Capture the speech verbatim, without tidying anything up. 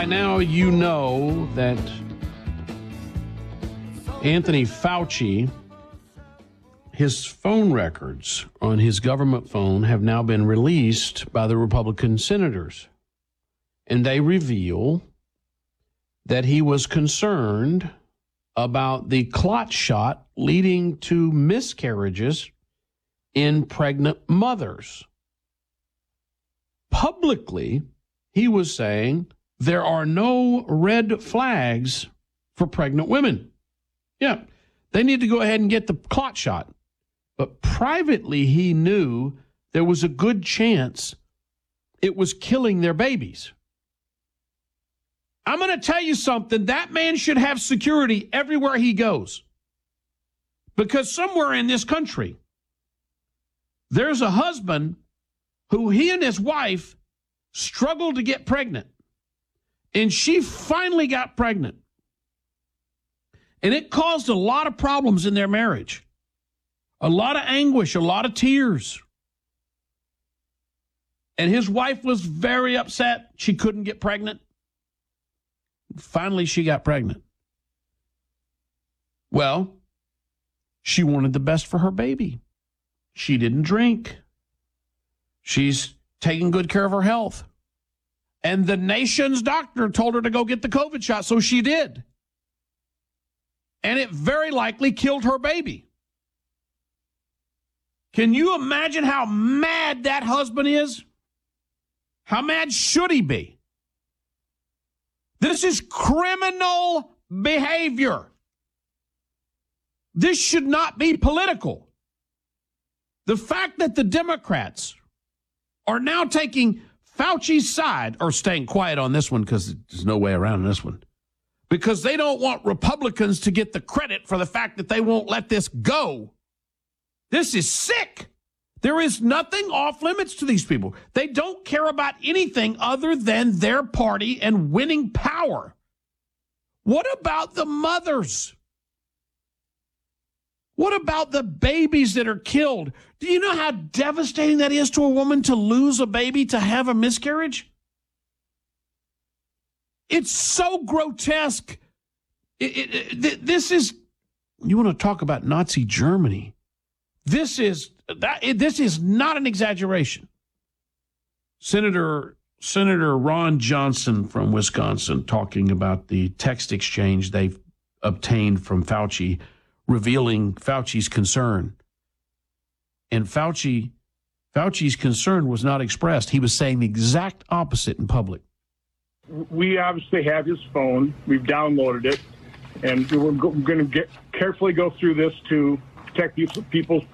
By now, you know that Anthony Fauci, his phone records on his government phone have now been released by the Republican senators. And they reveal that he was concerned about the clot shot leading to miscarriages in pregnant mothers. Publicly, he was saying there are no red flags for pregnant women. Yeah, they need to go ahead and get the clot shot. But privately, he knew there was a good chance it was killing their babies. I'm going to tell you something. That man should have security everywhere he goes. Because somewhere in this country, there's a husband who he and his wife struggled to get pregnant. And she finally got pregnant. And it caused a lot of problems in their marriage. A lot of anguish, a lot of tears. And his wife was very upset she couldn't get pregnant. Finally, she got pregnant. Well, she wanted the best for her baby. She didn't drink. She's taking good care of her health. And the nation's doctor told her to go get the COVID shot, so she did. And it very likely killed her baby. Can you imagine how mad that husband is? How mad should he be? This is criminal behavior. This should not be political. The fact that the Democrats are now taking Fauci's side, or staying quiet on this one because there's no way around this one, because they don't want Republicans to get the credit for the fact that they won't let this go. This is sick. There is nothing off limits to these people. They don't care about anything other than their party and winning power. What about the mothers? What about the babies that are killed? Do you know how devastating that is to a woman to lose a baby, to have a miscarriage? It's so grotesque. It, it, it, this is, you want to talk about Nazi Germany. This is that. This is not an exaggeration. Senator Senator Ron Johnson from Wisconsin talking about the text exchange they've obtained from Fauci, revealing Fauci's concern. And Fauci, Fauci's concern was not expressed. He was saying the exact opposite in public. We obviously have his phone. We've downloaded it, and we're going to get carefully go through this to protect people's